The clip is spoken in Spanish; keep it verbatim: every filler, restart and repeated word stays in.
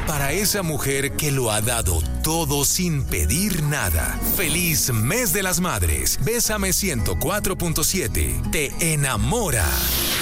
para esa mujer que lo ha dado todo sin pedir nada. Feliz Mes de las Madres. Bésame ciento cuatro punto siete. Te enamora.